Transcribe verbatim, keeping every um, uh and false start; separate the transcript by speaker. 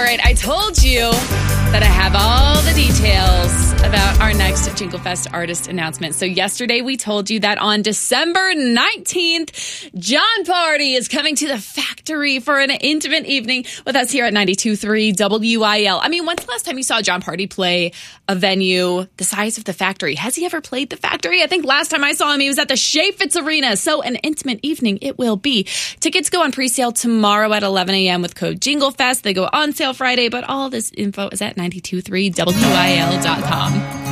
Speaker 1: right, I told you that I have all the details about our next Jingle Fest artist announcement. So yesterday we told you that on December nineteenth, Jon Pardi is coming to the Factory for an intimate evening with us here at ninety-two point three W I L. I mean, when's the last time you saw Jon Pardi play a venue the size of the Factory? Has he ever played the Factory? I think last time I saw him, he was at the Chaifetz Arena. So an intimate evening it will be. Tickets go on pre-sale tomorrow at eleven a.m. with code JingleFest. They go on sale Friday, but all this info is at ninety-two point three W I L dot com.